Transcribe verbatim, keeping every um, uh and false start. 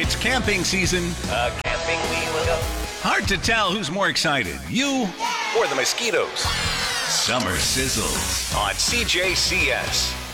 It's camping season. Uh, camping we will go. Hard to tell who's more excited, you Or the mosquitoes. Summer Sizzles On C J C S.